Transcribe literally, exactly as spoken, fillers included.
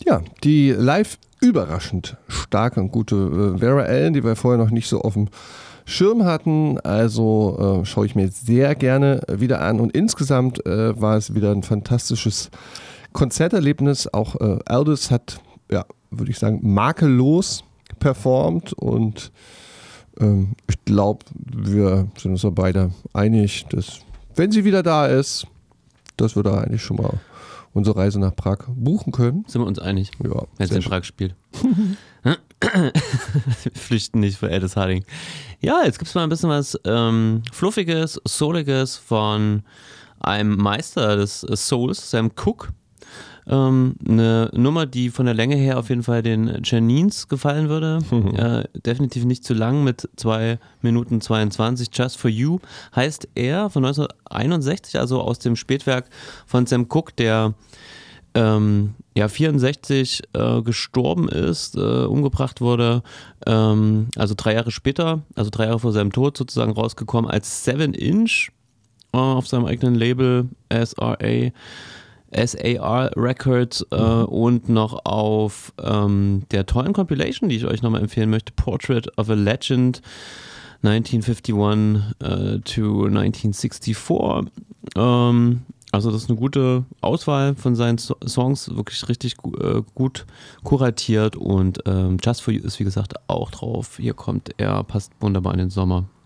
Ja, die live überraschend starke und gute äh, Vera Ellen, die wir vorher noch nicht so auf dem Schirm hatten. Also äh, schaue ich mir sehr gerne wieder an. Und insgesamt äh, war es wieder ein fantastisches Konzerterlebnis. Auch äh, Aldous hat, ja, würde ich sagen, makellos performt. Und ähm, ich glaube, wir sind uns da beide einig, dass, wenn sie wieder da ist, dass wir da eigentlich schon mal unsere Reise nach Prag buchen können. Sind wir uns einig? Ja. Wenn es in Prag spielt. Flüchten nicht vor Aldous Harding. Ja, jetzt gibt es mal ein bisschen was ähm, Fluffiges, Souliges von einem Meister des Souls, Sam Cooke. Ähm, eine Nummer, die von der Länge her auf jeden Fall den Janines gefallen würde. Mhm. Äh, definitiv nicht zu lang mit zwei Minuten zweiundzwanzig. Just for You heißt er von neunzehnhunderteinundsechzig, also aus dem Spätwerk von Sam Cooke, der ähm, ja vierundsechzig äh, gestorben ist, äh, umgebracht wurde, ähm, also drei Jahre später, also drei Jahre vor seinem Tod sozusagen rausgekommen als Seven Inch äh, auf seinem eigenen Label S R A S A R Records äh, mhm. und noch auf ähm, der tollen Compilation, die ich euch nochmal empfehlen möchte, Portrait of a Legend neunzehnhunderteinundfünfzig äh, to neunzehnhundertvierundsiebzig. Ähm, also das ist eine gute Auswahl von seinen so- Songs, wirklich richtig gu- äh, gut kuratiert und ähm, Just for You ist wie gesagt auch drauf. Hier kommt er, passt wunderbar in den Sommer.